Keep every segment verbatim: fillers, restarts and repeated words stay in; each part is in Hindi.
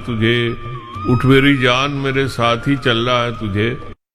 तुझे, उठ मेरी जान मेरे साथ ही चलना है तुझे।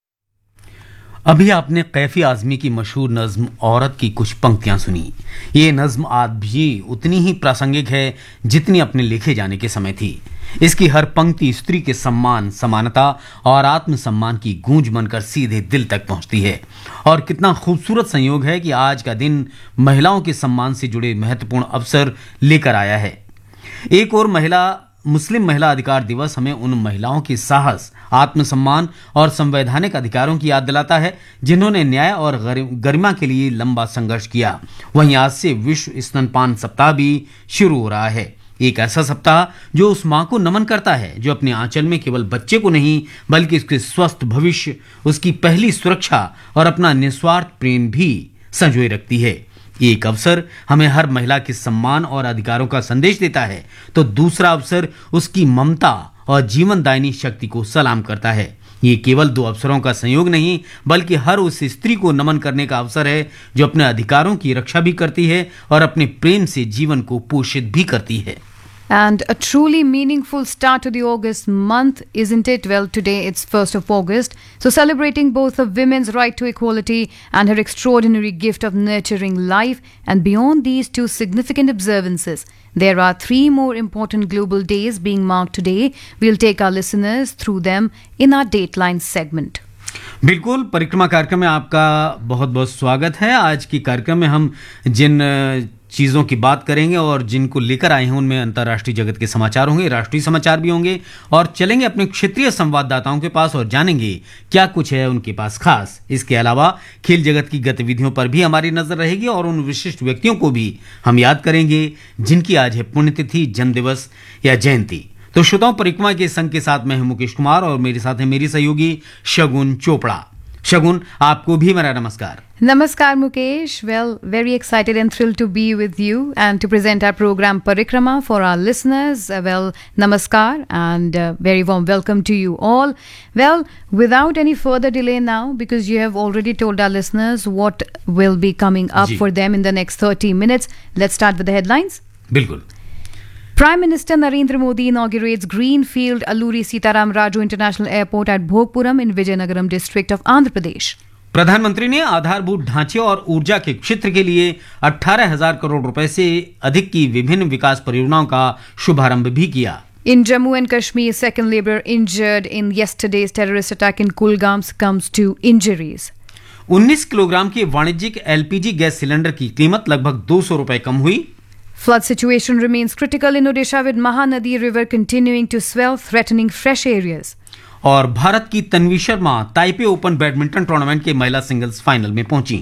अभी आपने कैफी आजमी की मशहूर नज्म औरत की कुछ पंक्तियां सुनी। ये नज्म आज भी उतनी ही प्रासंगिक है जितनी अपने लिखे जाने के समय थी। इसकी हर पंक्ति स्त्री के सम्मान, समानता और आत्मसम्मान की गूंज बनकर सीधे दिल तक पहुंचती है। और कितना खूबसूरत संयोग है कि आज का दिन महिलाओं के सम्मान से जुड़े महत्वपूर्ण अवसर लेकर आया है। एक और महिला मुस्लिम महिला अधिकार दिवस हमें उन महिलाओं के साहस, आत्मसम्मान और संवैधानिक अधिकारों की याद दिलाता है जिन्होंने न्याय और गरिमा के लिए लंबा संघर्ष किया। वहीं आज से विश्व स्तनपान सप्ताह भी शुरू हो रहा है। एक ऐसा सप्ताह जो उस मां को नमन करता है जो अपने आंचल में केवल बच्चे को नहीं बल्कि उसके स्वस्थ भविष्य, उसकी पहली सुरक्षा और अपना निस्वार्थ प्रेम भी संजोए रखती है। एक अवसर हमें हर महिला के सम्मान और अधिकारों का संदेश देता है तो दूसरा अवसर उसकी ममता और जीवनदायिनी शक्ति को सलाम करता है। ये केवल दो अवसरों का संयोग नहीं बल्कि हर उस स्त्री को नमन करने का अवसर है जो अपने अधिकारों की रक्षा भी करती है और अपने प्रेम से जीवन को पोषित भी करती है। And a truly meaningful start to the August month, isn't it? Well, today it's first of August. So celebrating both of women's right to equality and her extraordinary gift of nurturing life. And beyond these two significant observances, there are three more important global days being marked today. We'll take our listeners through them in our Dateline segment. बिल्कुल, परिक्रमा कार्यक्रम में आपका बहुत बहुत स्वागत है। आज की कार्यक्रम में हम जिन चीज़ों की बात करेंगे और जिनको लेकर आए हैं उनमें अंतर्राष्ट्रीय जगत के समाचार होंगे, राष्ट्रीय समाचार भी होंगे और चलेंगे अपने क्षेत्रीय संवाददाताओं के पास और जानेंगे क्या कुछ है उनके पास खास। इसके अलावा खेल जगत की गतिविधियों पर भी हमारी नजर रहेगी और उन विशिष्ट व्यक्तियों को भी हम याद करेंगे जिनकी आज है पुण्यतिथि, जन्मदिवस या जयंती। तो श्रोताओं, परिक्रमा के संग के साथ मैं हूं मुकेश कुमार और मेरे साथ है मेरी सहयोगी शगुन चोपड़ा। शगुन, आपको भी मेरा नमस्कार। Namaskar Mukesh. Well, very excited and thrilled to be with you and to present our program Parikrama for our listeners. Uh, well, Namaskar and uh, very warm welcome to you all. Well, without any further delay now, because you have already told our listeners what will be coming up ji. for them in the next thirty minutes. Let's start with the headlines. बिल्कुल। Prime Minister Narendra Modi inaugurates Greenfield Alluri Sitaram Raju International Airport at Bhogpuram in Vijayanagaram district of Andhra Pradesh. प्रधानमंत्री ने आधारभूत ढांचे और ऊर्जा के क्षेत्र के लिए अठारह हजार करोड़ रुपए से अधिक की विभिन्न विकास परियोजनाओं का शुभारंभ भी किया। In Jammu and Kashmir, second laborer injured in yesterday's terrorist attack in Kulgam succumbs to injuries. उन्नीस किलोग्राम के वाणिज्यिक एलपीजी गैस सिलेंडर की कीमत लगभग दो सौ रुपए कम हुई। Flood situation remains critical in Odisha with Mahanadi River continuing to swell, threatening fresh areas. और भारत की Tanvi Sharma Taipei open badminton tournament के महिला सिंगल्स फाइनल में पहुंची।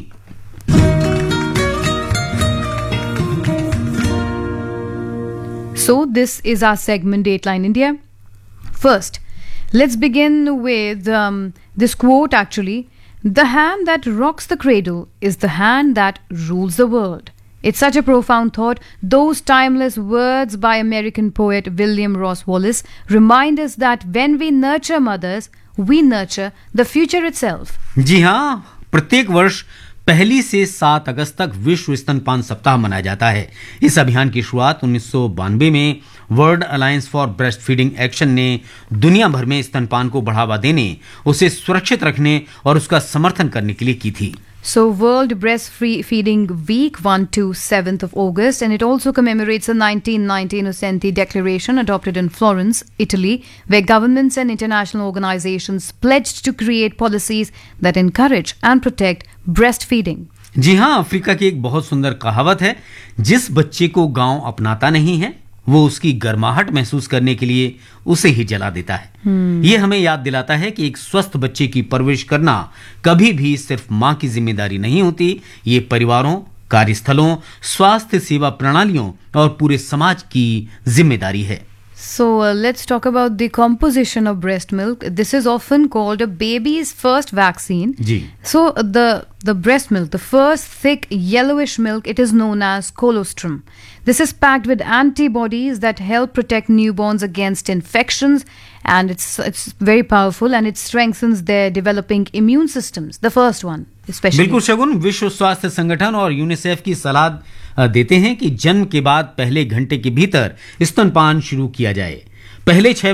So this is our segment Dateline India. First, let's begin with um, this quote actually. The hand that rocks the cradle is the hand that rules the world. It's such a profound thought. Those timeless words by American poet William Ross Wallace remind us that when we nurture mothers, we nurture the future itself. जी हाँ, प्रत्येक वर्ष पहली से सात अगस्त तक विश्व स्तनपान सप्ताह मनाया जाता है। इस अभियान की शुरुआत उन्नीस सौ बानवे में world alliance for breast feeding action ने दुनिया भर में स्तनपान को बढ़ावा देने, उसे सुरक्षित रखने और उसका समर्थन करने के लिए की थी। So World Breastfeeding Week one to seventh of August, and it also commemorates the nineteen ninety Innocenti Declaration adopted in Florence, Italy, where governments and international organizations pledged to create policies that encourage and protect breastfeeding. जी हाँ, अफ्रीका की एक बहुत सुंदर कहावत है, जिस बच्चे को गांव अपनाता नहीं है वो उसकी गर्माहट महसूस करने के लिए उसे ही जला देता है। hmm. ये हमें याद दिलाता है कि एक स्वस्थ बच्चे की परवरिश करना कभी भी सिर्फ माँ की जिम्मेदारी नहीं होती, ये परिवारों, कार्यस्थलों, स्वास्थ्य सेवा प्रणालियों और पूरे समाज की जिम्मेदारी है। So uh, let's talk about the composition of breast milk. This is often called a baby's first vaccine. Ji. So uh, the the breast milk, the first thick yellowish milk, it is known as colostrum. This is packed with antibodies that help protect newborns against infections, and it's it's very powerful and it strengthens their developing immune systems. The first one, especially. बिल्कुल शगुन, विश्व स्वास्थ्य संगठन और यूनिसेफ की सलाह देते हैं कि जन्म के बाद पहले घंटे के भीतर स्तनपान शुरू किया जाए। पहले छह